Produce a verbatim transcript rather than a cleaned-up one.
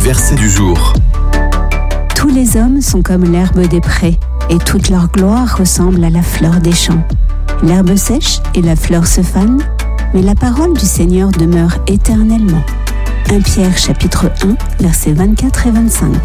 verset du jour. Tous les hommes sont comme l'herbe des prés, et toute leur gloire ressemble à la fleur des champs. L'herbe sèche et la fleur se fanent, mais la parole du Seigneur demeure éternellement. premier Pierre chapitre un, versets vingt-quatre et vingt-cinq.